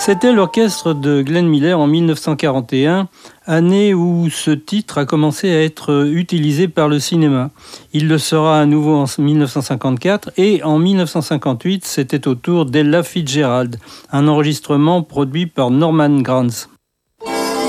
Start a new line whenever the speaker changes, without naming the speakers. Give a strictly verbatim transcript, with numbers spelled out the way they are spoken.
C'était l'orchestre de Glenn Miller en mille neuf cent quarante et un, année où ce titre a commencé à être utilisé par le cinéma. Il le sera à nouveau en mille neuf cent cinquante-quatre et en mille neuf cent cinquante-huit, c'était au tour d'Ella Fitzgerald, un enregistrement produit par Norman Granz.